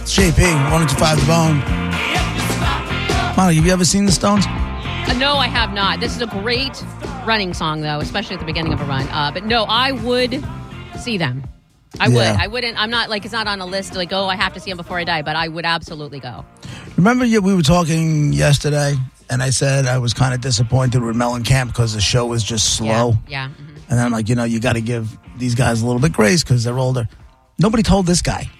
It's JP, 105 The Bone. Monica, have you ever seen the Stones? No, I have not. This is a great running song, though, especially at the beginning of a run. But no, I would see them. I would. I wouldn't. I'm not like, it's not on a list like, oh, I have to see them before I die, but I would absolutely go. Remember we were talking yesterday, and I said I was kind of disappointed with Mellencamp because the show was just slow. Yeah. Mm-hmm. And then I'm like, you got to give these guys a little bit grace because they're older. Nobody told this guy.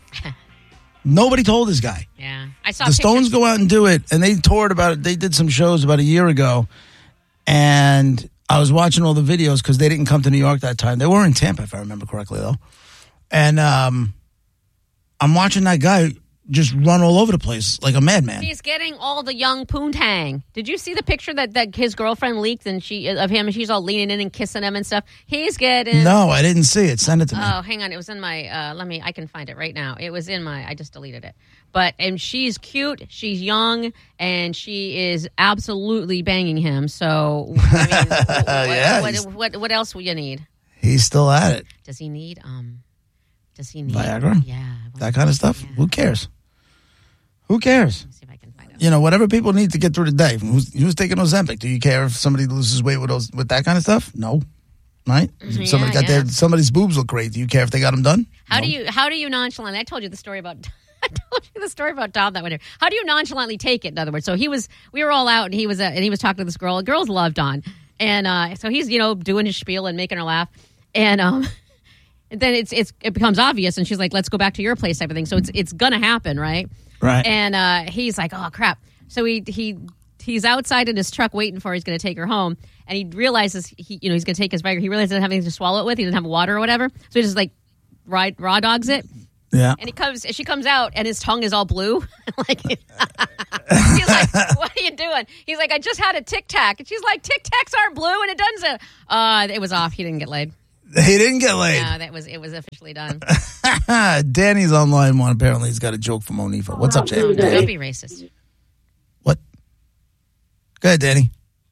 Nobody told this guy. Yeah. I saw the Stones go out and do it, and they toured about it. They did some shows about a year ago, and I was watching all the videos because they didn't come to New York that time. They were in Tampa, if I remember correctly, though. And I'm watching that guy just run all over the place like a madman. He's getting all the young poontang. Did you see the picture that his girlfriend leaked of him, and she's all leaning in and kissing him and stuff? He's getting... No, I didn't see it. Send it to me. Oh, hang on. It was in my... I can find it right now. It was in my... I just deleted it. And she's cute, she's young, and she is absolutely banging him. So, I mean, what else will you need? He's still at it. Does he need Viagra? Yeah. That kind of stuff? Yeah. Who cares? Who cares? Let me see if I can find it. Whatever people need to get through the day. Who's taking Ozempic? Do you care if somebody loses weight with that kind of stuff? No. Right? Mm-hmm. Somebody's boobs look great. Do you care if they got them done? How do you nonchalantly? I told you the story about Tom that winter. How do you nonchalantly take it? In other words, we were all out, and he was talking to this girl. Girls love Don, and so he's doing his spiel and making her laugh, and then it becomes obvious, and she's like, "Let's go back to your place," type of thing. So it's gonna happen, right? Right. And he's like, "Oh crap!" So he's outside in his truck waiting for her. He's going to take her home, and he realizes he's going to take his Viagra. He realizes he doesn't have anything to swallow it with. He doesn't have water or whatever, so he just like raw dogs it. Yeah. And she comes out, and his tongue is all blue. He's like, "What are you doing?" He's like, "I just had a Tic Tac," and she's like, "Tic Tacs aren't blue, and it doesn't." It was off. He didn't get laid. He didn't get laid. No, it was officially done. Danny's on line one. Apparently, he's got a joke from Monifa. What's up, Jay? Don't be racist. What? Go ahead, Danny.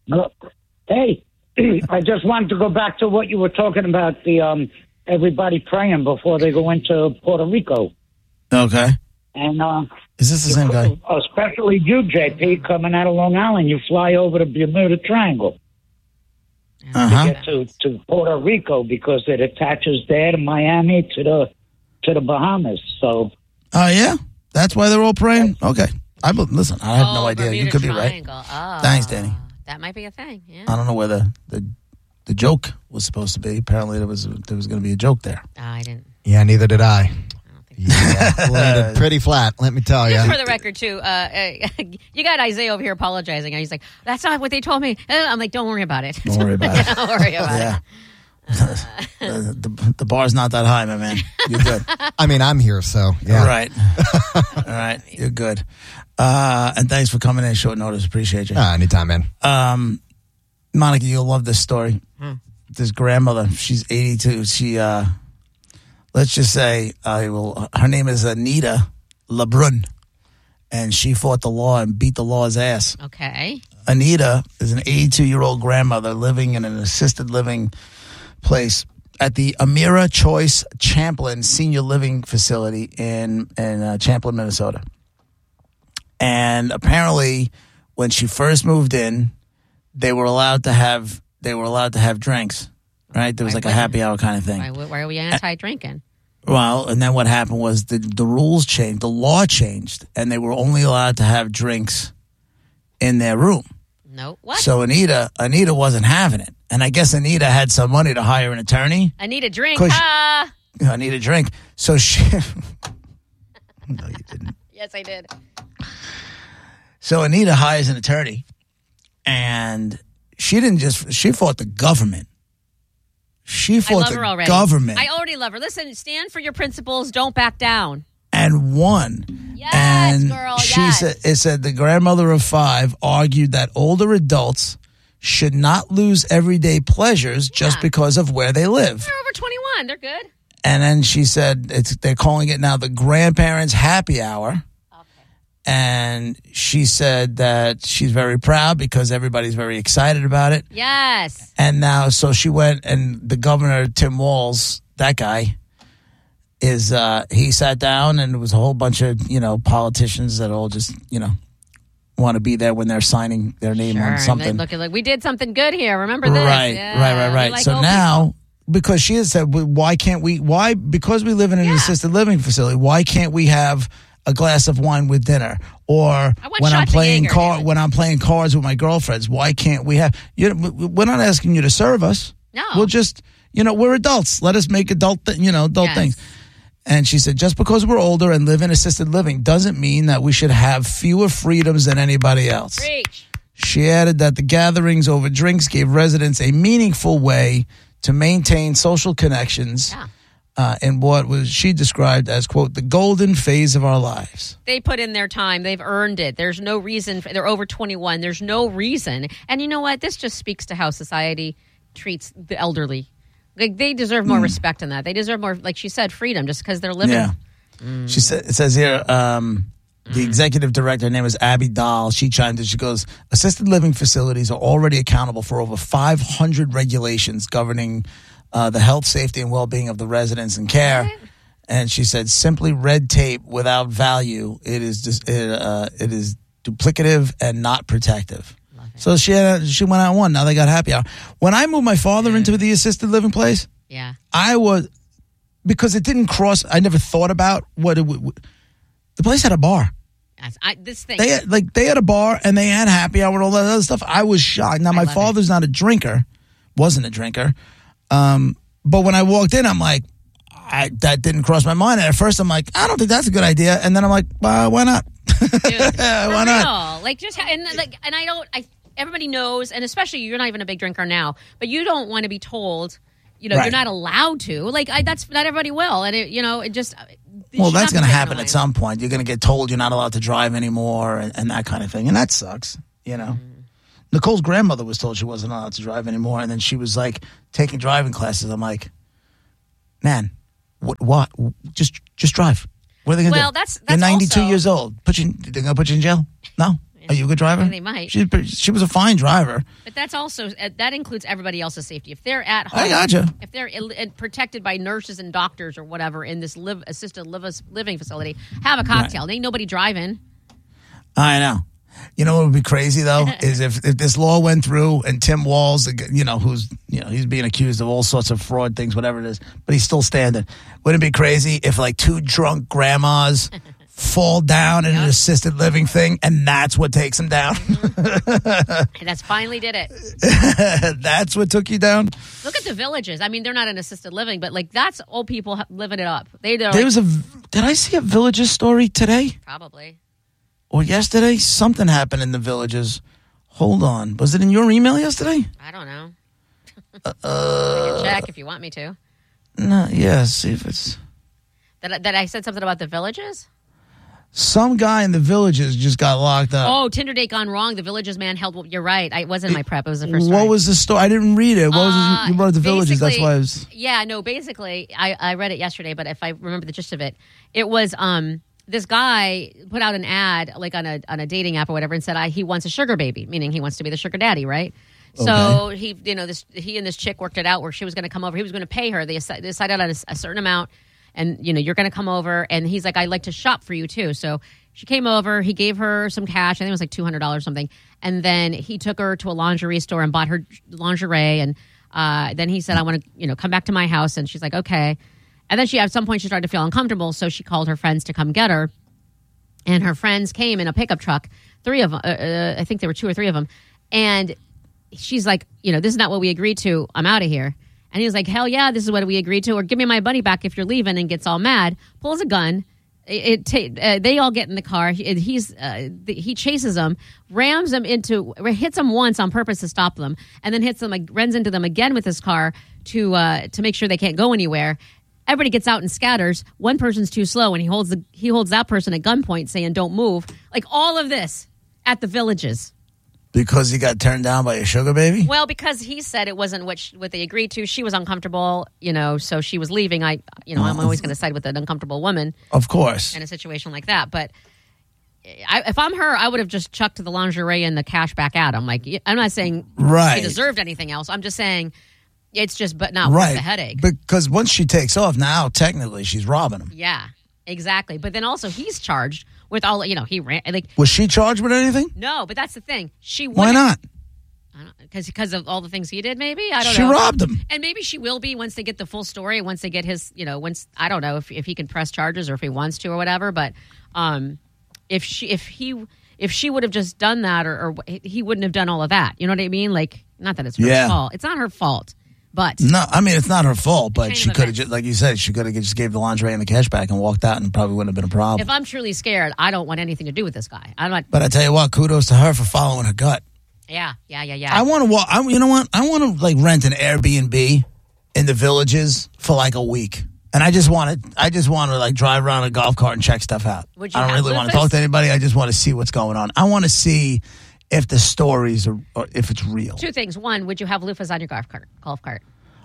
Hey, I just wanted to go back to what you were talking about, the everybody praying before they go into Puerto Rico. Okay. And is this the same guy? Especially you, JP, coming out of Long Island, you fly over the Bermuda Triangle to get to Puerto Rico because it attaches there to Miami to the Bahamas. So. Oh yeah, that's why they're all praying. Okay, listen. I have no idea. Bermuda You could Triangle. be right. Thanks, Danny. That might be a thing. Yeah. I don't know where the joke was supposed to be. Apparently, there was going to be a joke there. I didn't. Yeah, neither did I. Yeah, landed pretty flat, let me tell you. Just for the record, too, you got Isaiah over here apologizing. And he's like, "That's not what they told me." I'm like, "Don't worry about it. Don't worry about it. Don't worry about it." The bar's not that high, my man. You're good. I mean, I'm here, so yeah. All right. All right. You're good. And thanks for coming in short notice. Appreciate you. Anytime, man. Monica, you'll love this story. This grandmother, she's 82. She, let's just say, her name is Anita LeBrun, and she fought the law and beat the law's ass. Okay. Anita is an 82-year-old grandmother living in an assisted living place at the Amira Choice Champlin Senior Living Facility in Champlin, Minnesota. And apparently, when she first moved in, they were allowed to have drinks, right? There was like a happy hour kind of thing. Why are we anti-drinking? Well, and then what happened was the rules changed, the law changed, and they were only allowed to have drinks in their room. No, what? So Anita wasn't having it, and I guess Anita had some money to hire an attorney. I need a drink. I need a drink. So she. No, you didn't. Yes, I did. So Anita hires an attorney, and she fought the government. She fought the government. I already love her. Listen, stand for your principles. Don't back down. And won. Yes, and girl, it said the grandmother of 5 argued that older adults should not lose everyday pleasures just because of where they live. They're over 21. They're good. And then she said they're calling it now the grandparents' happy hour. And she said that she's very proud because everybody's very excited about it. Yes. And now, so she went, and the governor, Tim Walz, that guy, is he sat down and it was a whole bunch of, politicians that all just, want to be there when they're signing their name on something. And they look like we did something good here. Remember this? Right, Yeah, right. like So now, because she has said, because we live in an assisted living facility, why can't we have a glass of wine with dinner? Or when I'm playing cards with my girlfriends, why can't we have? We're not asking you to serve us. No, we'll just, we're adults. Let us make adult things. And she said, just because we're older and live in assisted living doesn't mean that we should have fewer freedoms than anybody else. Preach. She added that the gatherings over drinks gave residents a meaningful way to maintain social connections in what she described as, quote, the golden phase of our lives. They put in their time. They've earned it. There's no reason. They're over 21. There's no reason. And you know what? This just speaks to how society treats the elderly. Like, they deserve more respect than that. They deserve more, like she said, freedom just because they're living. Yeah. She said, it says here, the executive director, her name is Abby Dahl. She chimed in. She goes, assisted living facilities are already accountable for over 500 regulations governing the health, safety, and well-being of the residents and care. What? And she said, simply red tape without value. It is duplicative and not protective. So she went out and won. Now they got happy hour. When I moved my father into the assisted living place, because it didn't cross. I never thought about what it would. The place had a bar. They had a bar and they had happy hour and all that other stuff. I was shocked. Now my father's not a drinker, wasn't a drinker, but when I walked in, I'm like, that didn't cross my mind. And at first, I'm like, I don't think that's a good idea. And then I'm like, why not? Dude, why not? Like, just and I don't. Everybody knows, and especially you're not even a big drinker now, but you don't want to be told, you're not allowed to. Like, that's not everybody will, and it just. Well, that's going to happen at some point. You're going to get told you're not allowed to drive anymore, and that kind of thing, and that sucks. Nicole's grandmother was told she wasn't allowed to drive anymore, and then she was like taking driving classes. I'm like, man, what? Just drive. What are they going to do? That's you're 92 also, years old. They're going to put you in jail? No. Are you a good driver? They might. She was a fine driver. But that's also, that includes everybody else's safety. If they're at home, I gotcha. If they're protected by nurses and doctors or whatever in this assisted living facility, have a cocktail. There ain't nobody driving. I know. You know what would be crazy though is if this law went through and Tim Walz, who's he's being accused of all sorts of fraud things, whatever it is, but he's still standing. Wouldn't it be crazy if like two drunk grandmas fall down in an assisted living thing, and that's what takes them down? And that's finally did it. That's what took you down? Look at the villages. I mean, they're not in assisted living, but like that's old people living it up. Did I see a Villages story today? Probably. Or yesterday? Something happened in the Villages. Hold on. Was it in your email yesterday? I don't know. I can check if you want me to. No, yeah, see if it's... That I said something about the Villages? Some guy in the Villages just got locked up. Oh, Tinder date gone wrong. The Villages man held... You're right. It wasn't in my prep. It was the first What story. was the story? I didn't read it. What was you wrote the Villages. That's why I was... Yeah, no, basically, I read it yesterday, but if I remember the gist of it, it was... this guy put out an ad like on a dating app or whatever and said he wants a sugar baby, meaning he wants to be the sugar daddy, right? Okay. So he and this chick worked it out where she was going to come over. He was going to pay her. They decided on a certain amount, and you're going to come over. And he's like, I'd like to shop for you too. So she came over. He gave her some cash. I think it was like $200 or something. And then he took her to a lingerie store and bought her lingerie. And then he said, I want to come back to my house. And she's like, okay. And then at some point she started to feel uncomfortable, so she called her friends to come get her. And her friends came in a pickup truck, 3 of them. I think there were 2 or 3 of them. And she's like, this is not what we agreed to. I'm out of here. And he was like, hell yeah, this is what we agreed to. Or give me my money back if you're leaving, and gets all mad, pulls a gun. They all get in the car. He chases them, rams them hits them once on purpose to stop them, and then runs into them again with his car to make sure they can't go anywhere. Everybody gets out and scatters. One person's too slow, and he holds that person at gunpoint, saying, "Don't move." Like all of this at the Villages. Because he got turned down by a sugar baby? Well, because he said it wasn't what they agreed to. She was uncomfortable, so she was leaving. I'm always going to side with an uncomfortable woman, of course, in a situation like that. But if I'm her, I would have just chucked the lingerie and the cash back at him. Like, I'm not saying he deserved anything else. I'm just saying, It's just, but not worth the headache. Because once she takes off, now technically she's robbing him. Yeah, exactly. But then also he's charged with all, he ran. Was she charged with anything? No, but that's the thing. Why not? Because of all the things he did, maybe? I don't know. She robbed him. And maybe she will be once they get the full story, once they get his, I don't know if he can press charges or if he wants to or whatever. But if she would have just done that or he wouldn't have done all of that. You know what I mean? Like, not that it's her fault. It's not her fault. But no, I mean, it's not her fault, but she could have just, like you said, she could have just gave the lingerie and the cash back and walked out and it probably wouldn't have been a problem. If I'm truly scared, I don't want anything to do with this guy. But I tell you what, kudos to her for following her gut. Yeah. I want to you know what? I want to rent an Airbnb in the Villages for a week. And I just want to drive around a golf cart and check stuff out. I don't really want to talk to anybody. I just want to see what's going on. I want to see if the stories are, or if it's real. Two things. One, would you have loofahs on your golf cart?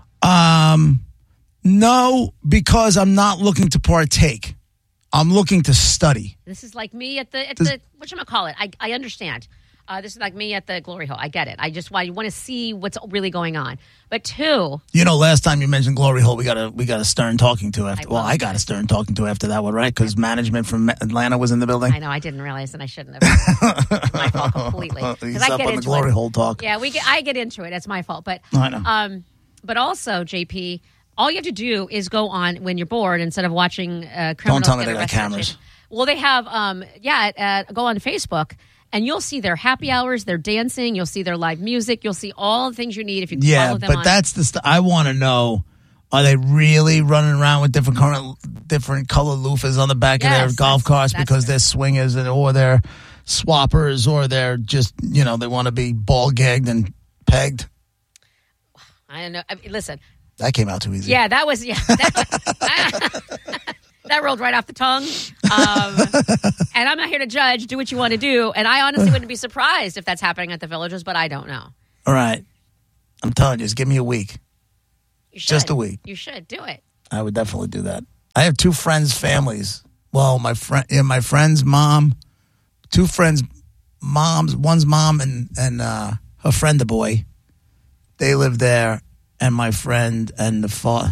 No, because I'm not looking to partake. I'm looking to study. This is like me at the whatchamacallit. I understand. This is like me at the Glory Hole. I get it. I just want to see what's really going on. But two, last time you mentioned Glory Hole, we got a stern talking to after. I got a stern talking to after that one, right? Because management from Atlanta was in the building. I know. I didn't realize, and I shouldn't have. My fault completely. He's up on the Glory Hole talk. Yeah, I get into it. It's my fault. But I know. But also, JP, all you have to do is go on when you're bored instead of watching criminals. Don't tell me they got cameras. Well, they have. Go on Facebook. And you'll see their happy hours, their dancing. You'll see their live music. You'll see all the things you need if you follow them. Yeah, but that's the stuff I want to know. Are they really running around with different color loofahs on the back of their golf carts because they're swingers or they're swappers or they're just they want to be ball gagged and pegged? I don't know. Listen, that came out too easy. Yeah, that was that rolled right off the tongue. And I'm not here to judge. Do what you want to do. And I honestly wouldn't be surprised if that's happening at the Villages, but I don't know. All right. I'm telling you, just give me a week. You should. Just a week. You should. Do it. I would definitely do that. I have two friends' families. Well, my friend's mom, two friends' moms, one's mom and her friend, the boy. They live there. And my friend and the father.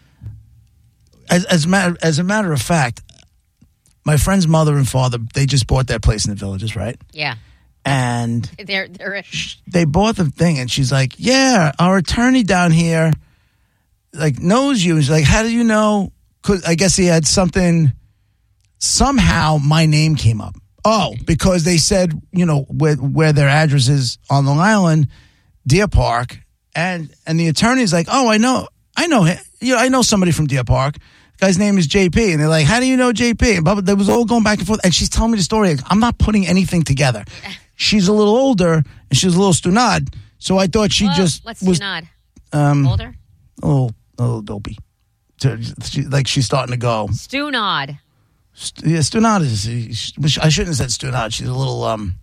As a matter of fact, my friend's mother and father, they just bought their place in the Villages, right? Yeah. And they bought the thing, and she's like, yeah, our attorney down here, knows you. And she's like, how do you know? 'Cause I guess he had something, somehow my name came up. Oh, because they said, where their address is on Long Island, Deer Park, and the attorney's like, oh, I know him. I know somebody from Deer Park. The guy's name is JP. And they're like, how do you know JP? And they was all going back and forth. And she's telling me the story. I'm not putting anything together. She's a little older, and she's a little stunad. So I thought she what's was stunad? Older? A little dopey. She's starting to go. Stunad. Stunad is. I shouldn't have said stunad. She's a little.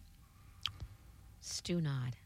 Stunad.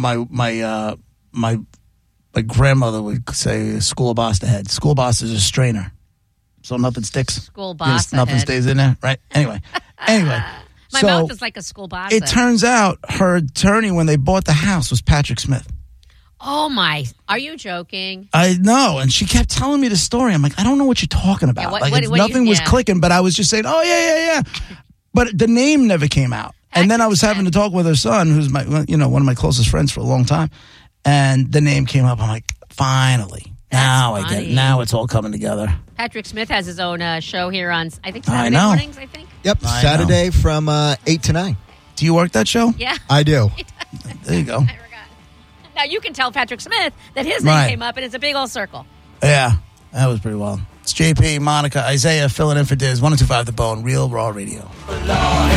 My grandmother would say school boss ahead. School boss is a strainer. So nothing sticks. School boss nothing ahead. Stays in there, right? Anyway. My mouth is like a school boss. It turns out her attorney when they bought the house was Patrick Smith. Oh my, are you joking? I know, and she kept telling me the story. I'm like, I don't know what you're talking about. Nothing was clicking, but I was just saying, oh yeah. But the name never came out. And then I was having to talk with her son, who's one of my closest friends for a long time. And the name came up. I'm like, finally. Now I get it. Now it's all coming together. Patrick Smith has his own show here on, I think, Saturday mornings, I think. Yep, Saturday from 8 to 9. Do you work that show? Yeah. I do. There you go. I forgot. Now you can tell Patrick Smith that his name came up, and it's a big old circle. Yeah, that was pretty wild. It's JP, Monica, Isaiah, filling in for Diz. 102.5 The Bone, Real Raw Radio.